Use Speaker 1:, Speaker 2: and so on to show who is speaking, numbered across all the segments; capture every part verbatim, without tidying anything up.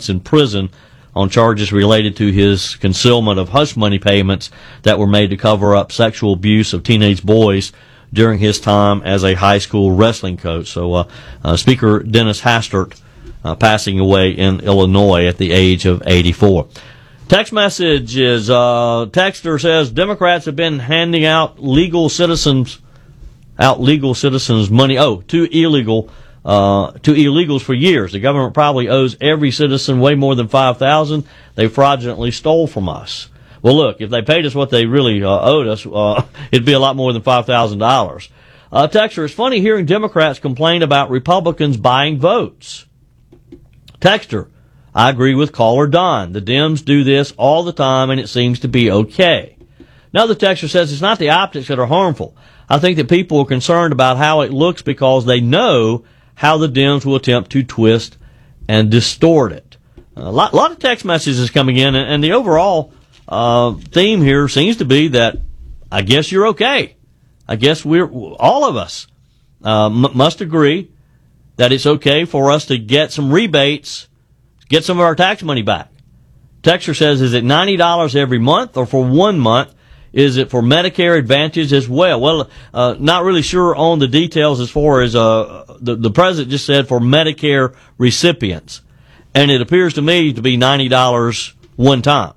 Speaker 1: months in prison on charges related to his concealment of hush money payments that were made to cover up sexual abuse of teenage boys during his time as a high school wrestling coach. So uh, uh, Speaker Dennis Hastert uh, passing away in Illinois at the age of eighty-four. Text message is, uh, texter says, Democrats have been handing out legal citizens, out legal citizens money, oh, to illegal, uh, to illegals for years. The government probably owes every citizen way more than five thousand dollars. They fraudulently stole from us. Well, look, if they paid us what they really uh, owed us, uh, it'd be a lot more than five thousand dollars. Uh, texter, it's funny hearing Democrats complain about Republicans buying votes. Texter, I agree with caller Don. The Dems do this all the time, and it seems to be okay. Another texter says it's not the optics that are harmful. I think that people are concerned about how it looks because they know how the Dems will attempt to twist and distort it. A lot, a lot of text messages coming in, and, and the overall uh, theme here seems to be that I guess you're okay. I guess we're all of us uh, m- must agree that it's okay for us to get some rebates, get some of our tax money back. Texter says, is it ninety dollars every month or for one month? Is it for Medicare Advantage as well? Well, uh, not really sure on the details as far as uh, the, the president just said for Medicare recipients. And it appears to me to be ninety dollars one time.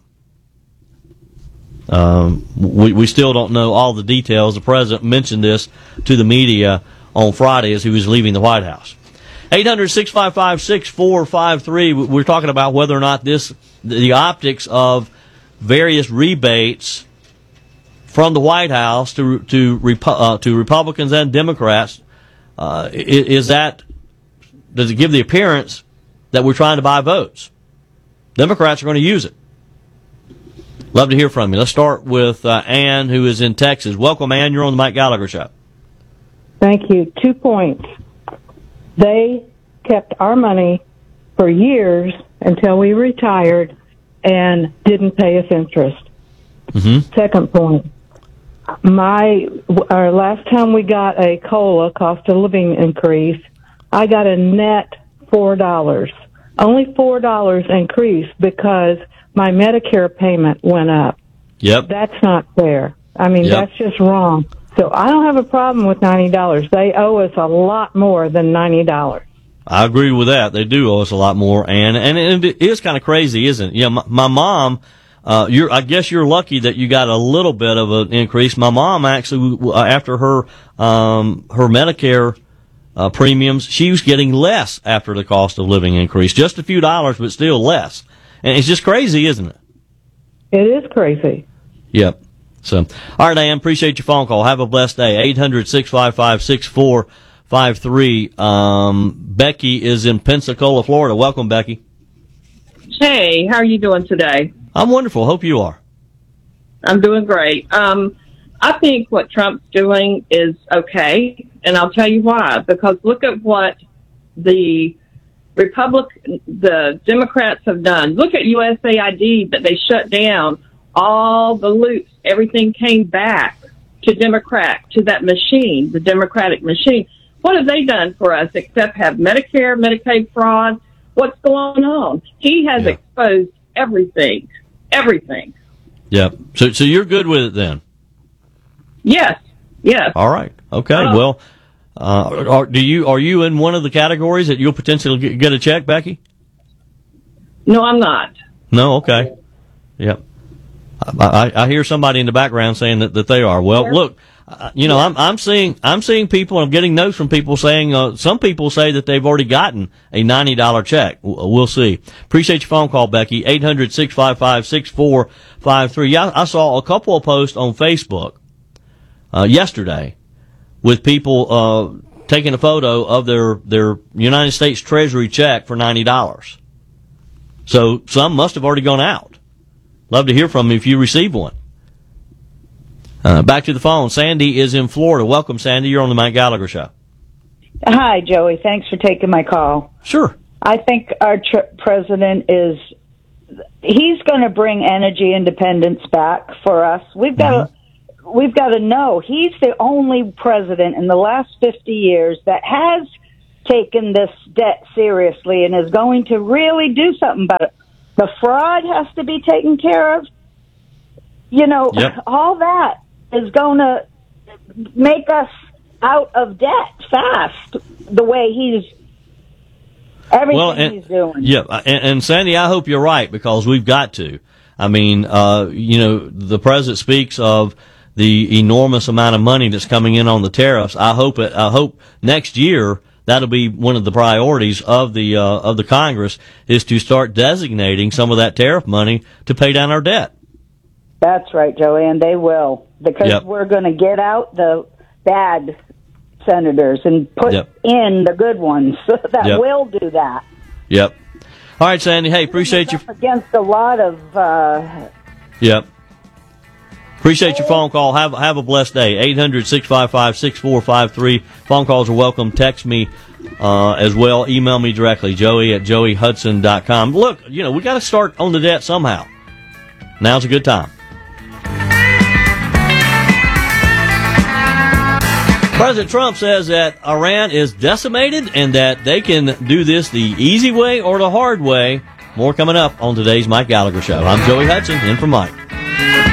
Speaker 1: Um, we, we still don't know all the details. The president mentioned this to the media on Friday as he was leaving the White House. eight hundred, six five five, six four five three. We're talking about whether or not this, the optics of various rebates from the White House to to uh, to Republicans and Democrats, uh, is, is that, does it give the appearance that we're trying to buy votes? Democrats are going to use it. Love to hear from you. Let's start with uh, Ann, who is in Texas. Welcome, Ann. You're on the Mike Gallagher Show.
Speaker 2: Thank you. Two points. They kept our money for years until we retired and didn't pay us interest. Mm-hmm. Second point. My our last time we got a COLA, cost of living increase, I got a net four dollars. Only four dollars increase because my Medicare payment went up.
Speaker 1: Yep.
Speaker 2: That's not fair. I mean,
Speaker 1: yep.
Speaker 2: That's just wrong. So I don't have a problem with ninety dollars. They owe us a lot more than ninety dollars.
Speaker 1: I agree with that. They do owe us a lot more, and and it is kind of crazy, isn't it? Yeah, my, my mom. Uh, you're, I guess you're lucky that you got a little bit of an increase. My mom actually, after her, um, her Medicare, uh, premiums, she was getting less after the cost of living increase. Just a few dollars, but still less. And it's just crazy, isn't it?
Speaker 2: It is crazy.
Speaker 1: Yep. So, all right, Ann, appreciate your phone call. Have a blessed day. eight hundred, six five five, six four five three. Um, Becky is in Pensacola, Florida. Welcome, Becky.
Speaker 3: Hey, how are you doing today?
Speaker 1: I'm wonderful. Hope you are.
Speaker 3: I'm doing great. Um, I think what Trump's doing is okay, and I'll tell you why. Because look at what the Republic, the Democrats have done. Look at U S A I D that they shut down. All the loops, everything came back to Democrat, to that machine, the Democratic machine. What have they done for us except have Medicare, Medicaid fraud? What's going on? He has yeah. exposed everything. Everything.
Speaker 1: Yep. So, so you're good with it then?
Speaker 3: Yes. Yes.
Speaker 1: All right. Okay. Uh, well, uh, are, do you are you in one of the categories that you'll potentially get, get a check, Becky?
Speaker 3: No, I'm not.
Speaker 1: No. Okay. Yep. I, I, I hear somebody in the background saying that, that they are. Well, sure. Look, uh, you know, yeah. I'm I'm seeing I'm seeing people. I'm getting notes from people saying uh, some people say that they've already gotten a ninety dollar check. We'll see. Appreciate your phone call, Becky. eight hundred, six five five, six four five three. Yeah, I saw a couple of posts on Facebook uh, yesterday with people uh, taking a photo of their their United States Treasury check for ninety dollars. So some must have already gone out. Love to hear from you if you receive one. Uh, back to the phone. Sandy is in Florida. Welcome, Sandy. You're on the Mike Gallagher Show.
Speaker 4: Hi, Joey. Thanks for taking my call.
Speaker 1: Sure.
Speaker 4: I think our tr- president is, he's going to bring energy independence back for us. We've got mm-hmm. to, we've got to know he's the only president in the last fifty years that has taken this debt seriously and is going to really do something about it. The fraud has to be taken care of. You know,
Speaker 1: Yep.
Speaker 4: all that is going to make us out of debt fast, the way he's, everything
Speaker 1: Well, and,
Speaker 4: he's doing.
Speaker 1: Yeah, and, and Sandy, I hope you're right, because we've got to. I mean, uh, you know, the president speaks of the enormous amount of money that's coming in on the tariffs. I hope it, I hope next year that'll be one of the priorities of the uh, of the Congress, is to start designating some of that tariff money to pay down our debt.
Speaker 4: That's right, Joey, and they will, because
Speaker 1: Yep.
Speaker 4: we're going to get out the bad senators and put
Speaker 1: Yep.
Speaker 4: in the good ones that
Speaker 1: Yep.
Speaker 4: will do that.
Speaker 1: Yep. All right, Sandy. Hey, appreciate you.
Speaker 4: Up against a lot of. Uh,
Speaker 1: Yep. Appreciate your phone call. Have have a blessed day. eight hundred, six five five, six four five three. Phone calls are welcome. Text me uh, as well. Email me directly, joey at joey hudson dot com. Look, you know, we got to start on the debt somehow. Now's a good time. President Trump says that Iran is decimated and that they can do this the easy way or the hard way. More coming up on today's Mike Gallagher Show. I'm Joey Hudson, in for Mike.